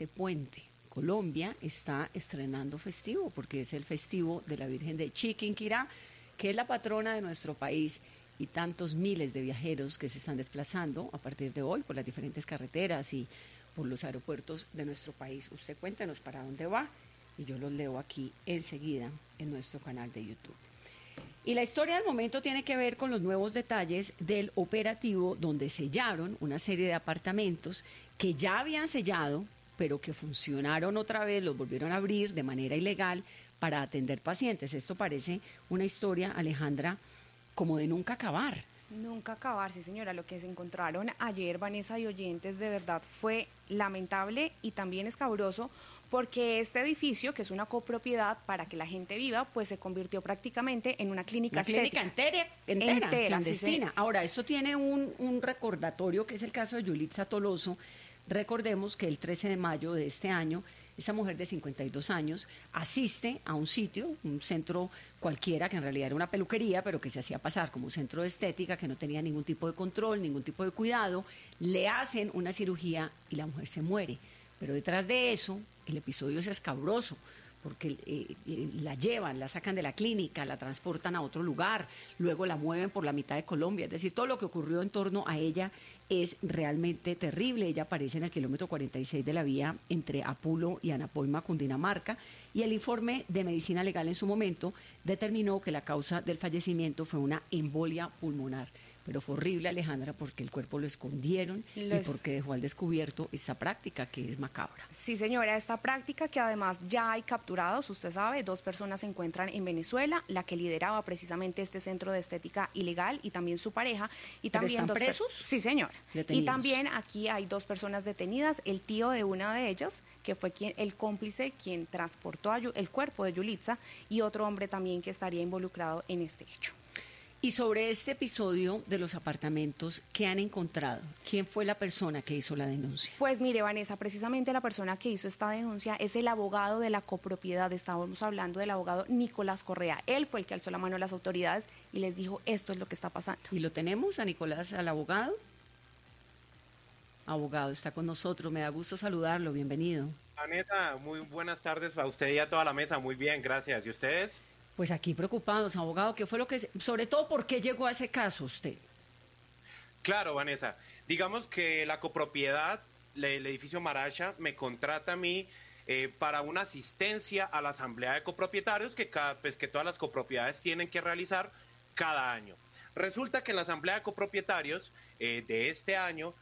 este puente. Colombia está estrenando festivo porque es el festivo de la Virgen de Chiquinquirá, que es la patrona de nuestro país, y tantos miles de viajeros que se están desplazando a partir de hoy por las diferentes carreteras y por los aeropuertos de nuestro país. Usted cuéntenos para dónde va y yo los leo aquí enseguida en nuestro canal de YouTube. Y la historia del momento tiene que ver con los nuevos detalles del operativo donde sellaron una serie de apartamentos que ya habían sellado, pero que funcionaron otra vez, los volvieron a abrir de manera ilegal para atender pacientes. Esto parece una historia, Alejandra, como de nunca acabar. Nunca acabar, sí señora. Lo que se encontraron ayer, Vanessa y oyentes, de verdad fue lamentable y también escabroso, porque este edificio, que es una copropiedad para que la gente viva, pues se convirtió prácticamente en una clínica estética. Entera, clandestina. Sí. Ahora, esto tiene un recordatorio, que es el caso de Yulitza Toloso. Recordemos que el 13 de mayo de este año, esa mujer de 52 años asiste a un sitio, un centro cualquiera, que en realidad era una peluquería, pero que se hacía pasar como un centro de estética, que no tenía ningún tipo de control, ningún tipo de cuidado. Le hacen una cirugía y la mujer se muere. Pero detrás de eso, el episodio es escabroso, porque la llevan, la sacan de la clínica, la transportan a otro lugar, luego la mueven por la mitad de Colombia. Es decir, todo lo que ocurrió en torno a ella es realmente terrible. Ella aparece en el kilómetro 46 de la vía entre Apulo y Anapoima, Cundinamarca, y el informe de medicina legal en su momento determinó que la causa del fallecimiento fue una embolia pulmonar. Pero fue horrible, Alejandra, porque el cuerpo lo escondieron y porque dejó al descubierto esa práctica que es macabra. Sí, señora, esta práctica que además ya hay capturados, usted sabe, 2 personas se encuentran en Venezuela, la que lideraba precisamente este centro de estética ilegal y también su pareja. Y también ¿Están presos? Sí, señora. Detenidos. Y también aquí hay 2 personas detenidas, el tío de una de ellas, que fue el cómplice, quien transportó el cuerpo de Yulitza, y otro hombre también que estaría involucrado en este hecho. Y sobre este episodio de los apartamentos, ¿qué han encontrado? ¿Quién fue la persona que hizo la denuncia? Pues mire, Vanessa, precisamente la persona que hizo esta denuncia es el abogado de la copropiedad. Estábamos hablando del abogado Nicolás Correa. Él fue el que alzó la mano a las autoridades y les dijo, esto es lo que está pasando. ¿Y lo tenemos a Nicolás, al abogado? Abogado, está con nosotros, me da gusto saludarlo, bienvenido. Vanessa, muy buenas tardes para usted y a toda la mesa, muy bien, gracias. ¿Y ustedes? Pues aquí preocupados, abogado, ¿qué fue lo que, sobre todo, por qué llegó a ese caso usted? Claro, Vanessa, digamos que la copropiedad, el edificio Maracha, me contrata a mí para una asistencia a la asamblea de copropietarios que todas las copropiedades tienen que realizar cada año. Resulta que en la asamblea de copropietarios de este año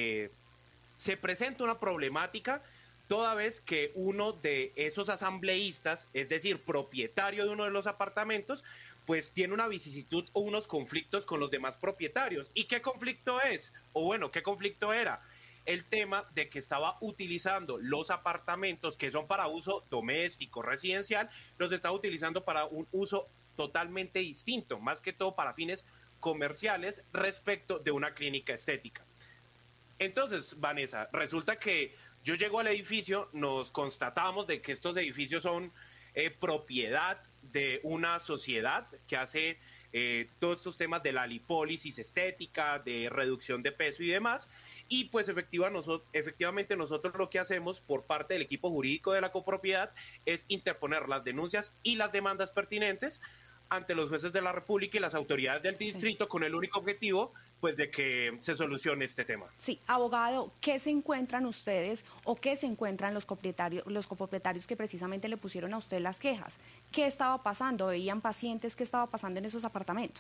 se presenta una problemática toda vez que uno de esos asambleístas, es decir, propietario de uno de los apartamentos, pues tiene una vicisitud o unos conflictos con los demás propietarios. ¿Y qué conflicto es? O bueno, ¿qué conflicto era? El tema de que estaba utilizando los apartamentos que son para uso doméstico, residencial, los estaba utilizando para un uso totalmente distinto, más que todo para fines comerciales respecto de una clínica estética. Entonces, Vanessa, resulta que yo llego al edificio, nos constatamos de que estos edificios son propiedad de una sociedad que hace todos estos temas de la lipólisis estética, de reducción de peso y demás, y pues efectivamente nosotros lo que hacemos por parte del equipo jurídico de la copropiedad es interponer las denuncias y las demandas pertinentes ante los jueces de la República y las autoridades del distrito, con el único objetivo pues de que se solucione este tema. Sí, abogado, ¿qué se encuentran ustedes o qué se encuentran los copropietarios que precisamente le pusieron a usted las quejas? ¿Qué estaba pasando? ¿Veían pacientes? ¿Qué estaba pasando en esos apartamentos?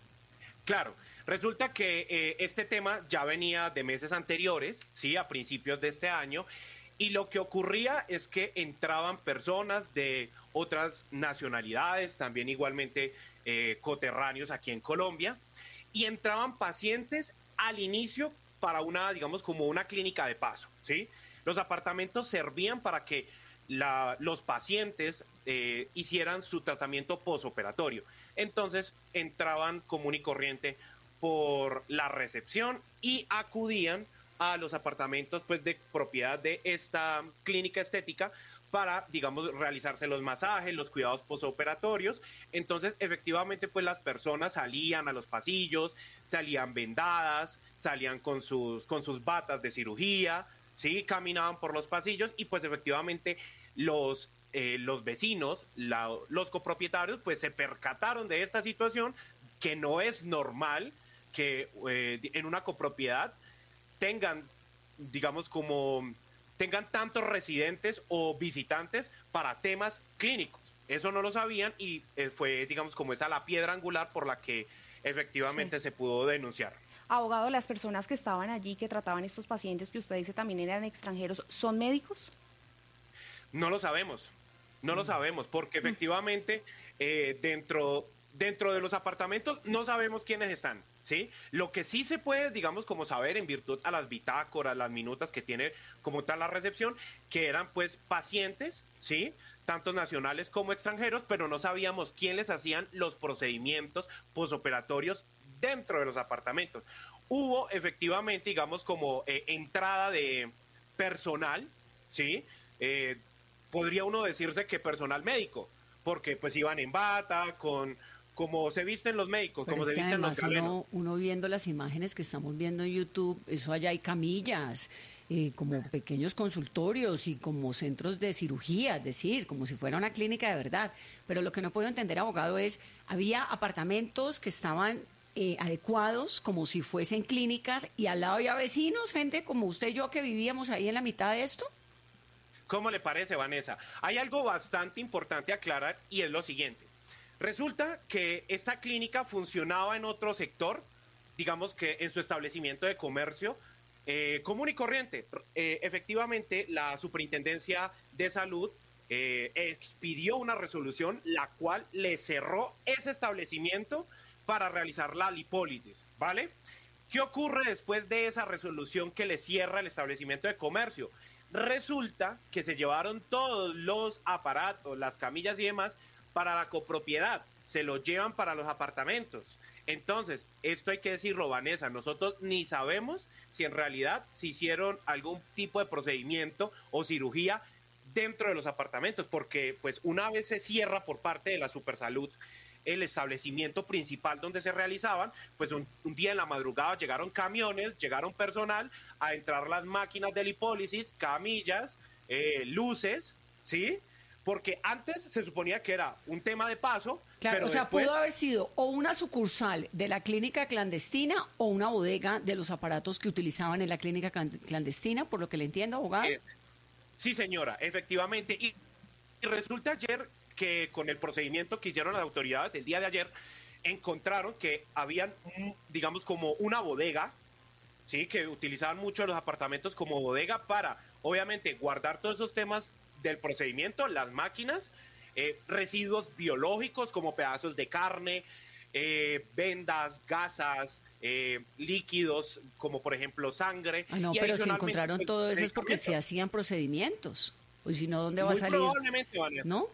Claro, resulta que este tema ya venía de meses anteriores, sí, a principios de este año, y lo que ocurría es que entraban personas de otras nacionalidades, también igualmente coterráneos aquí en Colombia, y entraban pacientes al inicio para una, digamos, como una clínica de paso, ¿sí? Los apartamentos servían para que los pacientes hicieran su tratamiento posoperatorio. Entonces entraban común y corriente por la recepción y acudían a los apartamentos pues de propiedad de esta clínica estética para, digamos, realizarse los masajes, los cuidados posoperatorios. Entonces, efectivamente, pues las personas salían a los pasillos, salían vendadas, salían con sus batas de cirugía, ¿sí? Caminaban por los pasillos y pues efectivamente los vecinos, los copropietarios, pues se percataron de esta situación, que no es normal que en una copropiedad tengan, digamos, tengan tantos residentes o visitantes para temas clínicos. Eso no lo sabían y fue, digamos, como esa la piedra angular por la que efectivamente se pudo denunciar. Abogado, las personas que estaban allí, que trataban estos pacientes que usted dice también eran extranjeros, ¿son médicos? No lo sabemos, no lo sabemos, porque efectivamente dentro de los apartamentos no sabemos quiénes están, ¿sí? Lo que sí se puede, digamos, como saber en virtud a las bitácoras, las minutas que tiene como tal la recepción, que eran pues pacientes, ¿sí? Tanto nacionales como extranjeros, pero no sabíamos quién les hacían los procedimientos posoperatorios dentro de los apartamentos. Hubo efectivamente, digamos, como entrada de personal, ¿sí? Podría uno decirse que personal médico, porque pues iban en bata, como se visten los médicos, pero como se visten los galenos. Uno viendo las imágenes que estamos viendo en YouTube, eso allá hay camillas, como pequeños consultorios y como centros de cirugía, es decir, como si fuera una clínica de verdad. Pero lo que no puedo entender, abogado, es, había apartamentos que estaban adecuados como si fuesen clínicas y al lado había vecinos, gente como usted y yo que vivíamos ahí en la mitad de esto. ¿Cómo le parece, Vanessa? Hay algo bastante importante a aclarar y es lo siguiente. Resulta que esta clínica funcionaba en otro sector, digamos que en su establecimiento de comercio común y corriente. Efectivamente, la Superintendencia de Salud expidió una resolución la cual le cerró ese establecimiento para realizar la lipólisis, ¿vale? ¿Qué ocurre después de esa resolución que le cierra el establecimiento de comercio? Resulta que se llevaron todos los aparatos, las camillas y demás para la copropiedad, se los llevan para los apartamentos. Entonces, esto hay que decirlo, Vanessa, nosotros ni sabemos si en realidad se hicieron algún tipo de procedimiento o cirugía dentro de los apartamentos, porque pues una vez se cierra por parte de la Supersalud el establecimiento principal donde se realizaban, pues un día en la madrugada llegaron camiones, llegaron personal a entrar las máquinas de lipólisis, camillas, luces, ¿sí? Porque antes se suponía que era un tema de paso, claro, pero o sea, después pudo haber sido o una sucursal de la clínica clandestina o una bodega de los aparatos que utilizaban en la clínica clandestina, por lo que le entiendo, abogado. Sí, señora, efectivamente. Y resulta ayer que con el procedimiento que hicieron las autoridades el día de ayer, encontraron que habían, digamos, como una bodega, ¿sí? Que utilizaban mucho los apartamentos como bodega para, obviamente, guardar todos esos temas del procedimiento, las máquinas, residuos biológicos como pedazos de carne, vendas, gasas, líquidos como por ejemplo sangre. Ah, no, y pero si encontraron todo eso es porque se hacían procedimientos. Pues si no, ¿dónde va a salir? Probablemente, Vanessa. ¿No?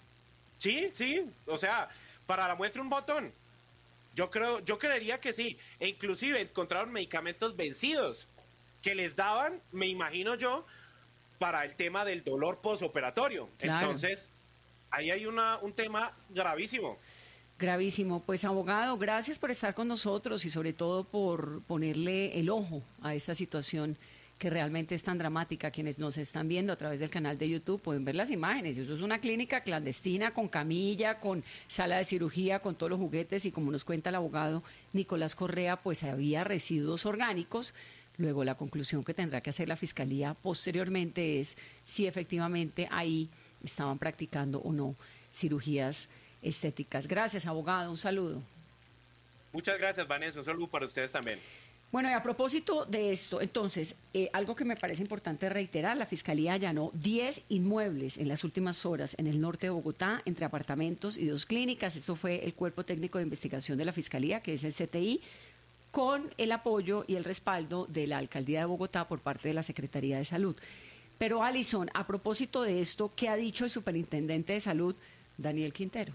Sí, o sea, para la muestra un botón. Yo creería que sí. E inclusive encontraron medicamentos vencidos que les daban, me imagino yo, para el tema del dolor posoperatorio. Claro. Entonces, ahí hay un tema gravísimo. Gravísimo. Pues, abogado, gracias por estar con nosotros y sobre todo por ponerle el ojo a esta situación que realmente es tan dramática. Quienes nos están viendo a través del canal de YouTube pueden ver las imágenes. Eso es una clínica clandestina con camilla, con sala de cirugía, con todos los juguetes y como nos cuenta el abogado Nicolás Correa, pues había residuos orgánicos. Luego la conclusión que tendrá que hacer la Fiscalía posteriormente es si efectivamente ahí estaban practicando o no cirugías estéticas. Gracias, abogado. Un saludo. Muchas gracias, Vanessa. Un saludo para ustedes también. Bueno, y a propósito de esto, entonces, algo que me parece importante reiterar, la Fiscalía allanó 10 inmuebles en las últimas horas en el norte de Bogotá, entre apartamentos y 2 clínicas. Esto fue el Cuerpo Técnico de Investigación de la Fiscalía, que es el CTI, con el apoyo y el respaldo de la Alcaldía de Bogotá por parte de la Secretaría de Salud. Pero, Alison, a propósito de esto, ¿qué ha dicho el Superintendente de Salud, Daniel Quintero?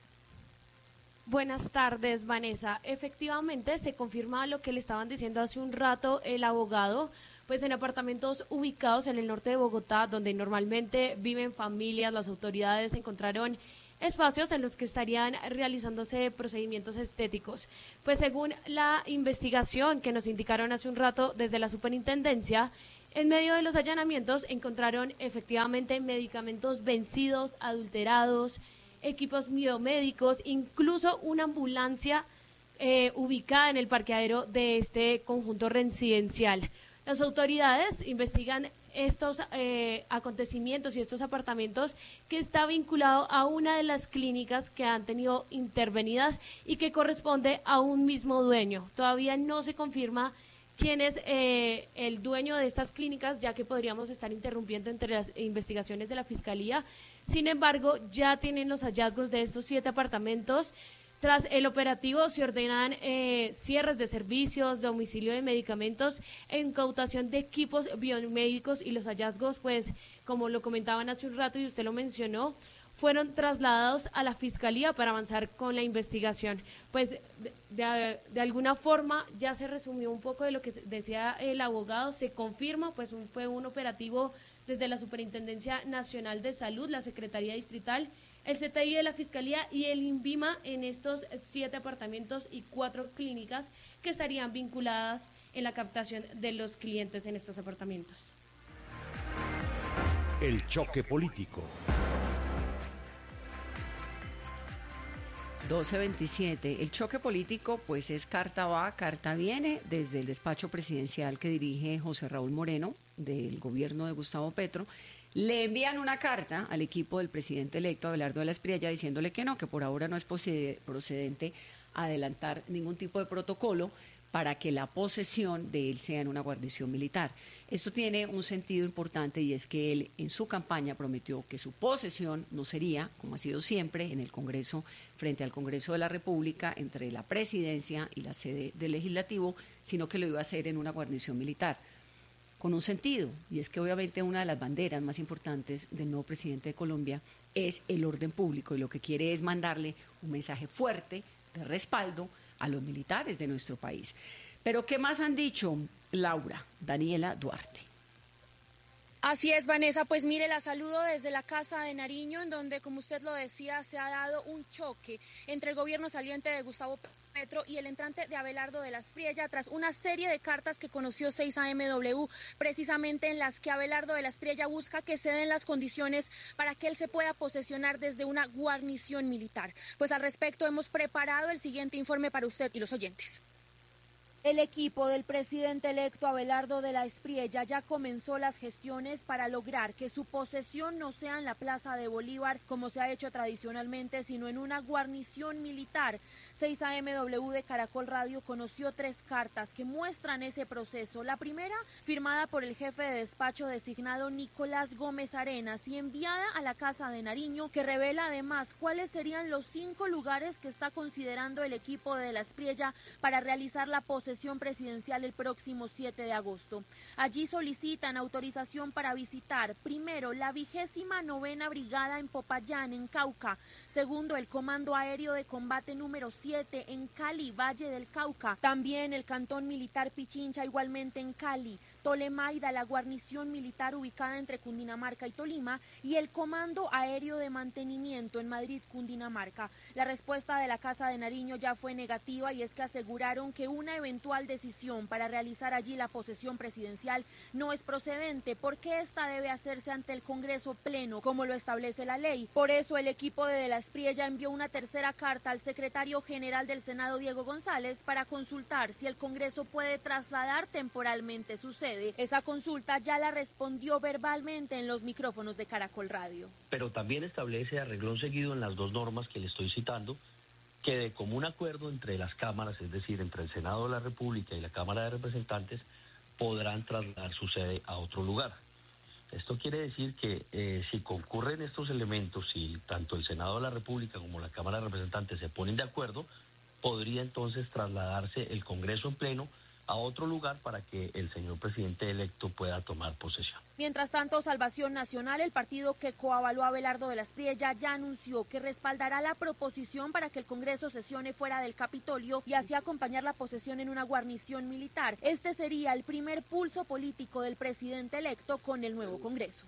Buenas tardes, Vanessa. Efectivamente, se confirma lo que le estaban diciendo hace un rato el abogado, pues en apartamentos ubicados en el norte de Bogotá, donde normalmente viven familias, las autoridades encontraron espacios en los que estarían realizándose procedimientos estéticos. Pues según la investigación que nos indicaron hace un rato desde la superintendencia, En medio de los allanamientos encontraron efectivamente medicamentos vencidos, adulterados, equipos biomédicos, incluso una ambulancia ubicada en el parqueadero de este conjunto residencial. Las autoridades investigan estos acontecimientos y estos apartamentos que está vinculado a una de las clínicas que han tenido intervenidas y que corresponde a un mismo dueño. Todavía no se confirma quién es el dueño de estas clínicas, ya que podríamos estar interrumpiendo entre las investigaciones de la Fiscalía. Sin embargo, ya tienen los hallazgos de estos 7 apartamentos. Tras el operativo se ordenan cierres de servicios, domicilio de medicamentos, incautación de equipos biomédicos y los hallazgos, pues, como lo comentaban hace un rato y usted lo mencionó, fueron trasladados a la Fiscalía para avanzar con la investigación. Pues de alguna forma ya se resumió un poco de lo que decía el abogado, se confirma, pues fue un operativo desde la Superintendencia Nacional de Salud, la Secretaría Distrital, el CTI de la Fiscalía y el INVIMA en estos 7 apartamentos y 4 clínicas que estarían vinculadas en la captación de los clientes en estos apartamentos. El choque político. 12:27. El choque político, pues, es carta va, carta viene, desde el despacho presidencial que dirige José Raúl Moreno, del gobierno de Gustavo Petro. Le envían una carta al equipo del presidente electo, Abelardo de la Espriella, diciéndole que no, que por ahora no es procedente adelantar ningún tipo de protocolo para que la posesión de él sea en una guarnición militar. Esto tiene un sentido importante y es que él en su campaña prometió que su posesión no sería, como ha sido siempre, en el Congreso, frente al Congreso de la República, entre la presidencia y la sede del Legislativo, sino que lo iba a hacer en una guarnición militar. Con un sentido, y es que obviamente una de las banderas más importantes del nuevo presidente de Colombia es el orden público y lo que quiere es mandarle un mensaje fuerte de respaldo a los militares de nuestro país. Pero ¿qué más han dicho, Laura? Daniela Duarte. Así es, Vanessa, pues mire, la saludo desde la Casa de Nariño, en donde, como usted lo decía, se ha dado un choque entre el gobierno saliente de Gustavo Petro y el entrante de Abelardo de la Espriella, tras una serie de cartas que conoció 6AMW, precisamente en las que Abelardo de la Espriella busca que se den las condiciones para que él se pueda posesionar desde una guarnición militar. Pues al respecto hemos preparado el siguiente informe para usted y los oyentes. El equipo del presidente electo Abelardo de la Espriella ya comenzó las gestiones para lograr que su posesión no sea en la Plaza de Bolívar, como se ha hecho tradicionalmente, sino en una guarnición militar. 6AMW de Caracol Radio conoció 3 cartas que muestran ese proceso. La primera, firmada por el jefe de despacho designado Nicolás Gómez Arenas y enviada a la Casa de Nariño, que revela además cuáles serían los 5 lugares que está considerando el equipo de la Espriella para realizar la posesión presidencial el próximo 7 de agosto. Allí solicitan autorización para visitar, primero, la 29ª Brigada en Popayán, en Cauca; segundo, el Comando Aéreo de Combate número 7 en Cali, Valle del Cauca; también el Cantón Militar Pichincha, igualmente en Cali; Tolemaida, la guarnición militar ubicada entre Cundinamarca y Tolima; y el Comando Aéreo de Mantenimiento en Madrid, Cundinamarca. La respuesta de la Casa de Nariño ya fue negativa, y es que aseguraron que una eventual decisión para realizar allí la posesión presidencial no es procedente, porque esta debe hacerse ante el Congreso Pleno, como lo establece la ley. Por eso el equipo de la Espriella envió una tercera carta al secretario general del Senado, Diego González, para consultar si el Congreso puede trasladar temporalmente su sede. Esa consulta ya la respondió verbalmente en los micrófonos de Caracol Radio. Pero también establece a renglón seguido en las 2 normas que le estoy citando, que de común acuerdo entre las cámaras, es decir, entre el Senado de la República y la Cámara de Representantes, podrán trasladar su sede a otro lugar. Esto quiere decir que si concurren estos elementos, si tanto el Senado de la República como la Cámara de Representantes se ponen de acuerdo, podría entonces trasladarse el Congreso en pleno a otro lugar para que el señor presidente electo pueda tomar posesión. Mientras tanto, Salvación Nacional, el partido que coavaló a Abelardo de la Espriella, ya anunció que respaldará la proposición para que el Congreso sesione fuera del Capitolio y así acompañar la posesión en una guarnición militar. Este sería el primer pulso político del presidente electo con el nuevo Congreso.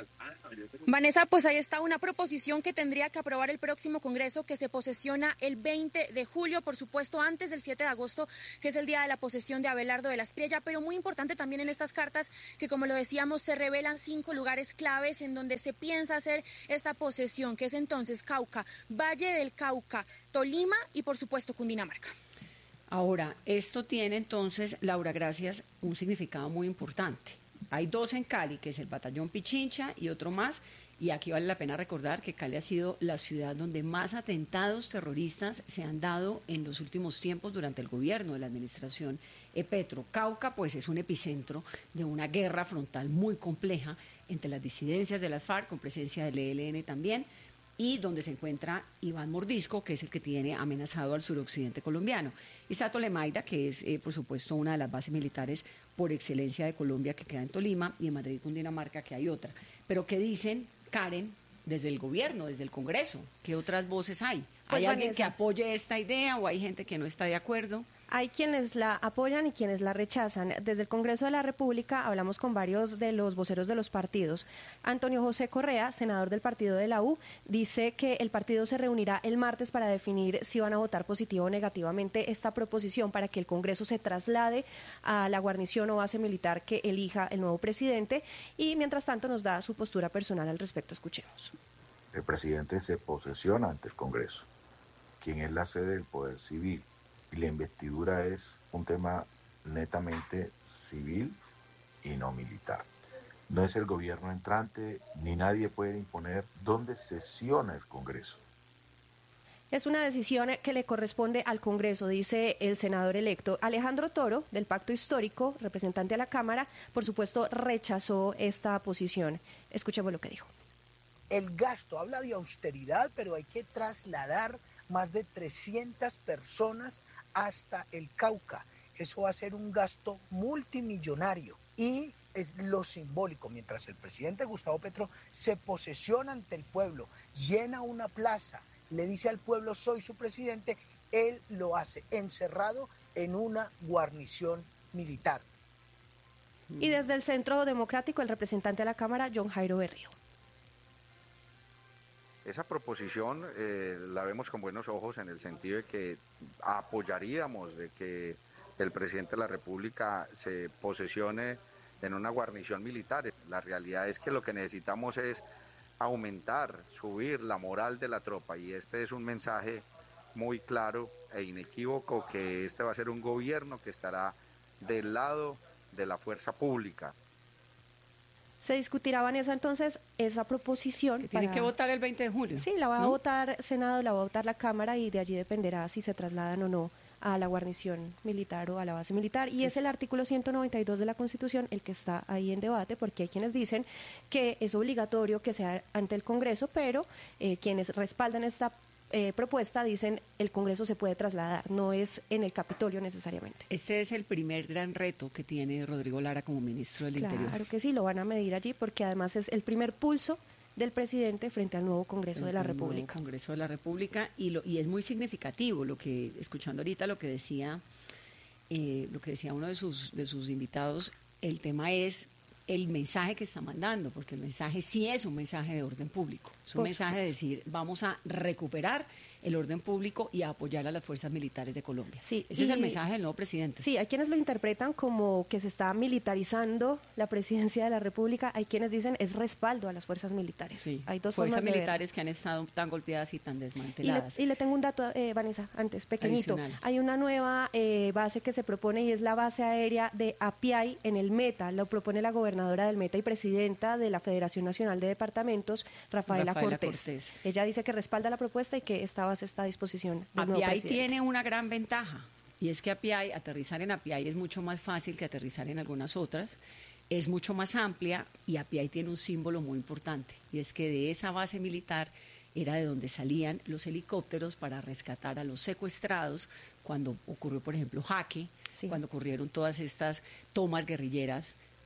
Vanessa, pues ahí está una proposición que tendría que aprobar el próximo Congreso, que se posesiona el 20 de julio, por supuesto antes del 7 de agosto, que es el día de la posesión de Abelardo de la Espriella, pero muy importante también en estas cartas que, como lo decíamos, se revelan 5 lugares claves en donde se piensa hacer esta posesión, que es entonces Cauca, Valle del Cauca, Tolima y por supuesto Cundinamarca. Ahora, esto tiene entonces, Laura, gracias, un significado muy importante. Hay 2 en Cali, que es el Batallón Pichincha y otro más, y aquí vale la pena recordar que Cali ha sido la ciudad donde más atentados terroristas se han dado en los últimos tiempos durante el gobierno de la administración Petro. Cauca, pues, es un epicentro de una guerra frontal muy compleja entre las disidencias de las FARC, con presencia del ELN también, y donde se encuentra Iván Mordisco, que es el que tiene amenazado al suroccidente colombiano. Y está Tolemaida, que es, por supuesto, una de las bases militares por excelencia de Colombia, que queda en Tolima, y en Madrid, Cundinamarca, que hay otra. Pero ¿qué dicen, Karen, desde el gobierno, desde el Congreso? ¿Qué otras voces hay? Pues, ¿Hay alguien Vanessa, que apoye esta idea o hay gente que no está de acuerdo? Hay quienes la apoyan y quienes la rechazan. Desde el Congreso de la República hablamos con varios de los voceros de los partidos. Antonio José Correa, senador del partido de la U, dice que el partido se reunirá el martes para definir si van a votar positivo o negativamente esta proposición para que el Congreso se traslade a la guarnición o base militar que elija el nuevo presidente, y mientras tanto nos da su postura personal al respecto. Escuchemos. El presidente se posesiona ante el Congreso, quien es la sede del Poder Civil. Y la investidura es un tema netamente civil y no militar. No es el gobierno entrante, ni nadie puede imponer dónde sesiona el Congreso. Es una decisión que le corresponde al Congreso, dice el senador electo. Alejandro Toro, del Pacto Histórico, representante a la Cámara, por supuesto rechazó esta posición. Escuchemos lo que dijo. El gasto, habla de austeridad, pero hay que trasladar más de 300 personas hasta el Cauca. Eso va a ser un gasto multimillonario y es lo simbólico. Mientras el presidente Gustavo Petro se posesiona ante el pueblo, llena una plaza, le dice al pueblo soy su presidente, él lo hace encerrado en una guarnición militar. Y desde el Centro Democrático, el representante a la Cámara, John Jairo Berrío. Esa proposición la vemos con buenos ojos en el sentido de que apoyaríamos de que el presidente de la República se posesione en una guarnición militar. La realidad es que lo que necesitamos es aumentar, subir la moral de la tropa, y este es un mensaje muy claro e inequívoco que este va a ser un gobierno que estará del lado de la fuerza pública. Se discutirá, Vanessa, entonces esa proposición. Que tiene que votar el 20 de julio. Sí, la va a votar Senado, la va a votar la Cámara, y de allí dependerá si se trasladan o no a la guarnición militar o a la base militar. Y es el artículo 192 de la Constitución el que está ahí en debate, porque hay quienes dicen que es obligatorio que sea ante el Congreso, pero quienes respaldan esta propuesta dicen el Congreso se puede trasladar, no es en el Capitolio necesariamente. Este es el primer gran reto que tiene Rodrigo Lara como ministro del Interior. Claro que sí, lo van a medir allí porque además es el primer pulso del presidente frente al nuevo Congreso de la República. Congreso de la República, y es muy significativo lo que, escuchando ahorita lo que decía uno de sus invitados, el tema es el mensaje que está mandando, porque el mensaje sí es un mensaje de orden público, es un mensaje de decir vamos a recuperar el orden público y a apoyar a las fuerzas militares de Colombia. Sí, ese es el mensaje del nuevo presidente. Sí, hay quienes lo interpretan como que se está militarizando la presidencia de la República, hay quienes dicen es respaldo a las fuerzas militares. Sí, hay dos fuerzas formas de militares que han estado tan golpeadas y tan desmanteladas. Y le tengo un dato, Vanessa, antes, pequeñito. Adicional. Hay una nueva base que se propone y es la base aérea de Apiay en el Meta. Lo propone la gobernadora del Meta y presidenta de la Federación Nacional de Departamentos, Rafaela Cortés. Ella dice que respalda la propuesta y que esta base está a disposición del nuevo presidente. Apiay tiene una gran ventaja, y es que aterrizar en Apiay es mucho más fácil que aterrizar en algunas otras, es mucho más amplia, y Apiay tiene un símbolo muy importante, y es que de esa base militar era de donde salían los helicópteros para rescatar a los secuestrados cuando ocurrió, por ejemplo, Jaque, cuando ocurrieron todas estas tomas guerrilleras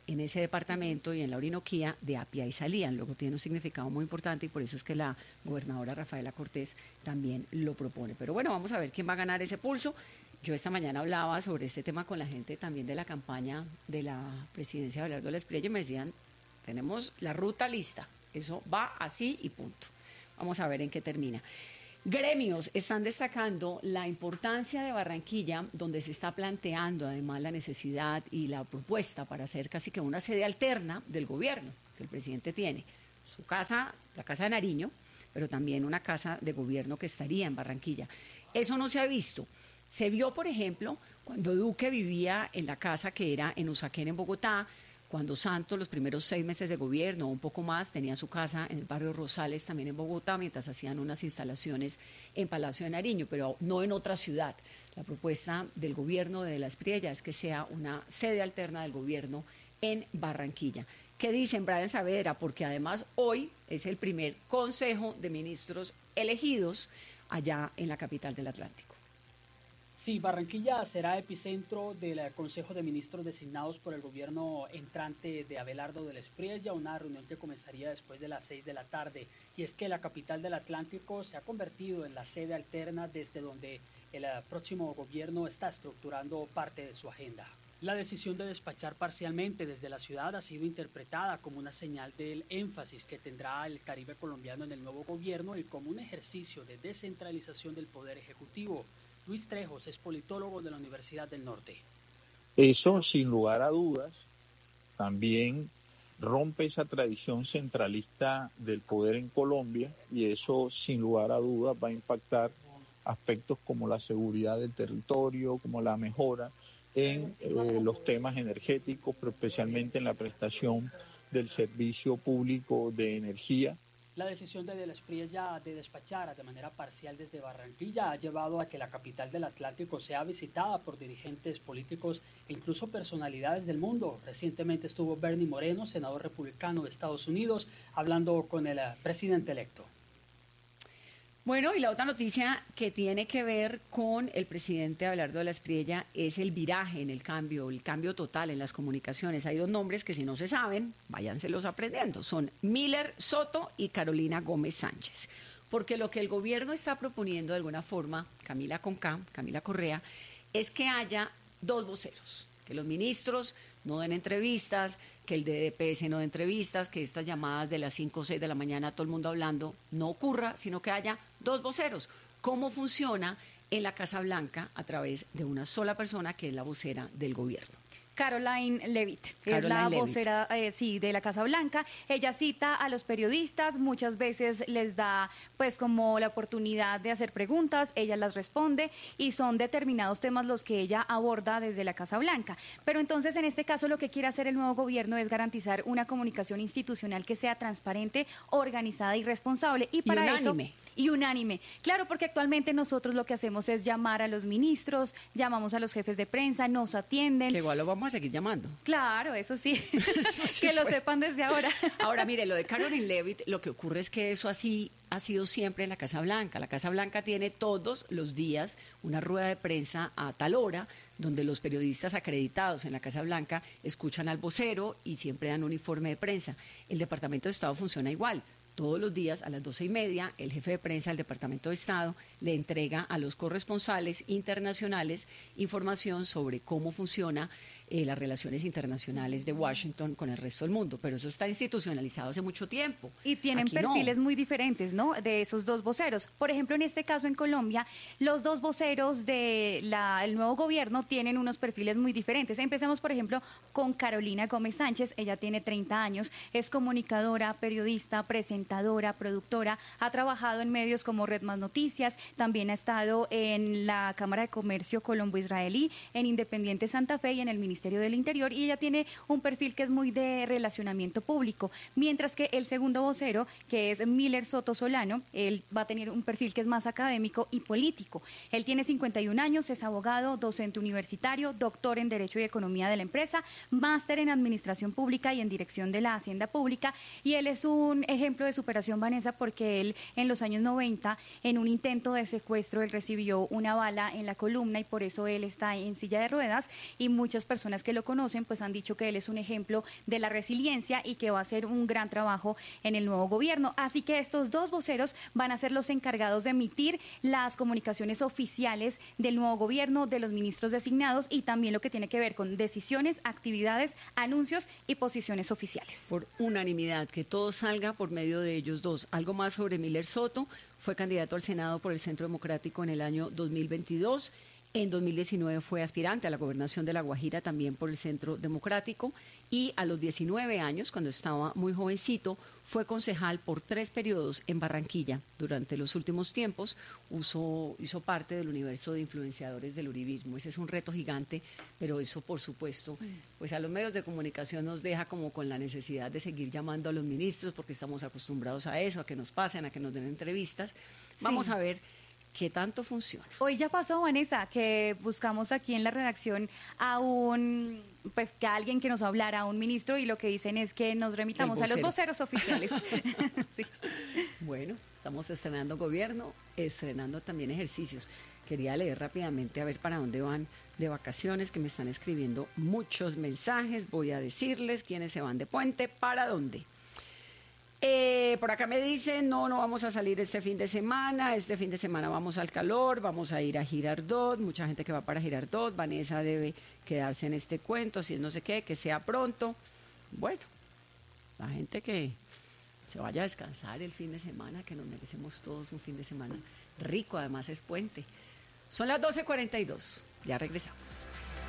en ese departamento y en la Orinoquía de Apia y Salían. Luego tiene un significado muy importante y por eso es que la gobernadora Rafaela Cortés también lo propone. Pero bueno, vamos a ver quién va a ganar ese pulso. Yo esta mañana hablaba sobre este tema con la gente también de la campaña de la presidencia de Abelardo Lespriella y me decían, tenemos la ruta lista, eso va así y punto. Vamos a ver en qué termina. Gremios están destacando la importancia de Barranquilla, donde se está planteando además la necesidad y la propuesta para hacer casi que una sede alterna del gobierno que el presidente tiene. Su casa, la Casa de Nariño, pero también una casa de gobierno que estaría en Barranquilla. Eso no se ha visto. Se vio, por ejemplo, cuando Duque vivía en la casa que era en Usaquén, en Bogotá, cuando Santos, los primeros 6 meses de gobierno, o un poco más, tenía su casa en el barrio Rosales, también en Bogotá, mientras hacían unas instalaciones en Palacio de Nariño, pero no en otra ciudad. La propuesta del gobierno de Lespriella es que sea una sede alterna del gobierno en Barranquilla. ¿Qué dicen, Brian Saavedra? Porque además hoy es el primer Consejo de Ministros elegidos allá en la capital del Atlántico. Sí, Barranquilla será epicentro del Consejo de Ministros designados por el gobierno entrante de Abelardo de Lespriella, una reunión que comenzaría después de las 6 de la tarde. Y es que la capital del Atlántico se ha convertido en la sede alterna desde donde el próximo gobierno está estructurando parte de su agenda. La decisión de despachar parcialmente desde la ciudad ha sido interpretada como una señal del énfasis que tendrá el Caribe colombiano en el nuevo gobierno y como un ejercicio de descentralización del Poder Ejecutivo. Luis Trejos es politólogo de la Universidad del Norte. Eso, sin lugar a dudas, también rompe esa tradición centralista del poder en Colombia y eso, sin lugar a dudas, va a impactar aspectos como la seguridad del territorio, como la mejora en los temas energéticos, pero especialmente en la prestación del servicio público de energía. La decisión de Lespriella de despachar de manera parcial desde Barranquilla ha llevado a que la capital del Atlántico sea visitada por dirigentes políticos e incluso personalidades del mundo. Recientemente estuvo Bernie Moreno, senador republicano de Estados Unidos, hablando con el presidente electo. Bueno, y la otra noticia que tiene que ver con el presidente Abelardo de Lespriella es el viraje en el cambio total en las comunicaciones. Hay 2 nombres que si no se saben, váyanselos aprendiendo. Son Miller Soto y Carolina Gómez Sánchez. Porque lo que el gobierno está proponiendo de alguna forma, Camila Correa, es que haya 2 voceros, que los ministros no den entrevistas, que el DDPS no dé entrevistas, que estas llamadas de las 5 o 6 de la mañana, todo el mundo hablando, no ocurra, sino que haya 2 voceros. ¿Cómo funciona en la Casa Blanca a través de una sola persona que es la vocera del gobierno? Caroline Leavitt, es la vocera de la Casa Blanca. Ella cita a los periodistas, muchas veces les da pues como la oportunidad de hacer preguntas, ella las responde y son determinados temas los que ella aborda desde la Casa Blanca. Pero entonces en este caso lo que quiere hacer el nuevo gobierno es garantizar una comunicación institucional que sea transparente, organizada y responsable. Y para unánime. Y unánime. Claro, porque actualmente nosotros lo que hacemos es llamar a los ministros, llamamos a los jefes de prensa, nos atienden. Que igual lo vamos a seguir llamando. Claro, eso sí, que lo sepan desde ahora. Ahora, mire, lo de Caroline Leavitt, lo que ocurre es que eso así ha sido siempre en la Casa Blanca. La Casa Blanca tiene todos los días una rueda de prensa a tal hora, donde los periodistas acreditados en la Casa Blanca escuchan al vocero y siempre dan un informe de prensa. El Departamento de Estado funciona igual. Todos los días a las 12:30, el jefe de prensa del Departamento de Estado le entrega a los corresponsales internacionales información sobre cómo funciona las relaciones internacionales de Washington con el resto del mundo. Pero eso está institucionalizado hace mucho tiempo. Y tienen Aquí perfiles muy diferentes, ¿no? De esos 2 voceros. Por ejemplo, en este caso en Colombia, los 2 voceros del nuevo gobierno tienen unos perfiles muy diferentes. Empecemos, por ejemplo, con Carolina Gómez Sánchez. Ella tiene 30 años, es comunicadora, periodista, presentadora, productora, ha trabajado en medios como Red Más Noticias, también ha estado en la Cámara de Comercio Colombo-Israelí, en Independiente Santa Fe y en el Ministerio del Interior, y ella tiene un perfil que es muy de relacionamiento público, mientras que el segundo vocero, que es Miller Soto Solano, él va a tener un perfil que es más académico y político. Él tiene 51 años, es abogado, docente universitario, doctor en Derecho y Economía de la Empresa, máster en Administración Pública y en Dirección de la Hacienda Pública, y él es un ejemplo de superación, Vanessa, porque él en los años 90, en un intento de secuestro, él recibió una bala en la columna y por eso él está en silla de ruedas, y muchas personas personas que lo conocen pues han dicho que él es un ejemplo de la resiliencia y que va a hacer un gran trabajo en el nuevo gobierno. Así que estos dos voceros van a ser los encargados de emitir las comunicaciones oficiales del nuevo gobierno, de los ministros designados y también lo que tiene que ver con decisiones, actividades, anuncios y posiciones oficiales. Por unanimidad, que todo salga por medio de ellos dos. Algo más sobre Miller Soto. Fue candidato al Senado por el Centro Democrático en el año 2022. En 2019 fue aspirante a la gobernación de La Guajira también por el Centro Democrático. Y a los 19 años, cuando estaba muy jovencito, fue concejal por 3 periodos en Barranquilla. Durante los últimos tiempos hizo parte del universo de influenciadores del uribismo. Ese es un reto gigante, pero eso, por supuesto, pues a los medios de comunicación nos deja como con la necesidad de seguir llamando a los ministros, porque estamos acostumbrados a eso, a que nos pasen, a que nos den entrevistas. Vamos a ver qué tanto funciona. Hoy ya pasó, Vanessa, que buscamos aquí en la redacción a que alguien que nos hablara, a un ministro, y lo que dicen es que nos remitamos a los voceros oficiales. Sí. Bueno, estamos estrenando gobierno, estrenando también ejercicios. Quería leer rápidamente a ver para dónde van de vacaciones, que me están escribiendo muchos mensajes. Voy a decirles quiénes se van de puente, para dónde. Por acá me dicen, no vamos a salir este fin de semana vamos al calor, vamos a ir a Girardot, mucha gente que va para Girardot, Vanessa debe quedarse en este cuento, si es no sé qué, que sea pronto. Bueno, la gente que se vaya a descansar el fin de semana, que nos merecemos todos un fin de semana rico, además es puente. Son las 12:42, ya regresamos.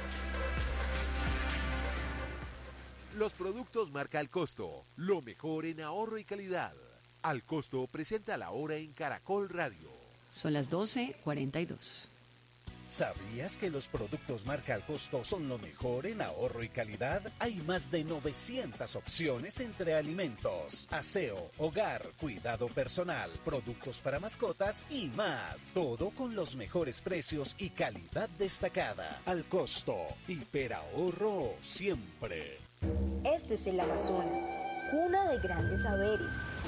Los productos marca Al Costo, lo mejor en ahorro y calidad. Al Costo presenta la hora en Caracol Radio. Son las 12:42. ¿Sabías que los productos marca Al Costo son lo mejor en ahorro y calidad? Hay más de 900 opciones entre alimentos, aseo, hogar, cuidado personal, productos para mascotas y más. Todo con los mejores precios y calidad destacada. Al Costo, hiperahorro siempre. Este es el Amazonas, cuna de grandes saberes,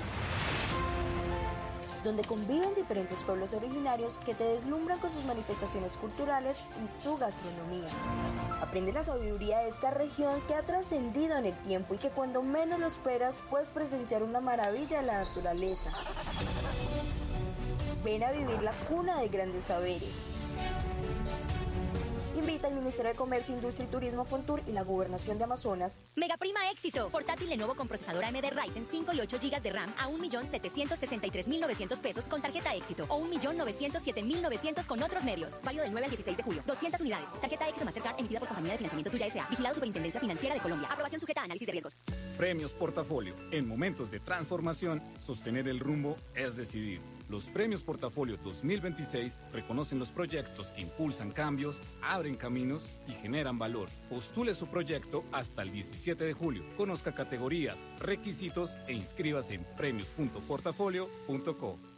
donde conviven diferentes pueblos originarios que te deslumbran con sus manifestaciones culturales y su gastronomía. Aprende la sabiduría de esta región que ha trascendido en el tiempo y que cuando menos lo esperas puedes presenciar una maravilla de la naturaleza. Ven a vivir la cuna de grandes saberes. Invita al Ministerio de Comercio, Industria y Turismo, Fontur y la Gobernación de Amazonas. Mega Prima Éxito. Portátil Lenovo con procesador AMD Ryzen 5 y 8 GB de RAM a 1.763.900 pesos con tarjeta Éxito o 1.907.900 con otros medios. Válido del 9 al 16 de julio. 200 unidades. Tarjeta Éxito Mastercard emitida por Compañía de Financiamiento Tuya S.A. Vigilado Superintendencia Financiera de Colombia. Aprobación sujeta a análisis de riesgos. Premios Portafolio. En momentos de transformación, sostener el rumbo es decidir. Los Premios Portafolio 2026 reconocen los proyectos que impulsan cambios, abren caminos y generan valor. Postule su proyecto hasta el 17 de julio. Conozca categorías, requisitos e inscríbase en premios.portafolio.co.